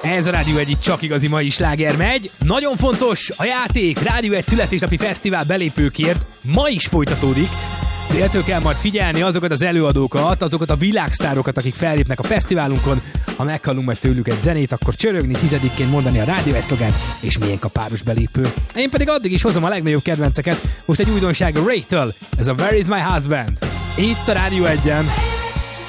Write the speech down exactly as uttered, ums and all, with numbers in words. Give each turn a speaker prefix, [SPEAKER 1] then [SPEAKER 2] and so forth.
[SPEAKER 1] Ez a Rádió egy csak igazi mai sláger megy. Nagyon fontos, a játék Rádió egy születésnapi fesztivál belépőkért ma is folytatódik. Déltől kell majd figyelni azokat az előadókat, azokat a világsztárokat, akik fellépnek a fesztiválunkon. Ha meghallunk majd tőlük egy zenét, akkor csörögni, tizedikként mondani a Rádió egy szlogánt, és miénk a páros belépő. Én pedig addig is hozom a legnagyobb kedvenceket. Most egy újdonság a Ray-től. Ez a Where is my husband? Itt a Rádió egyen.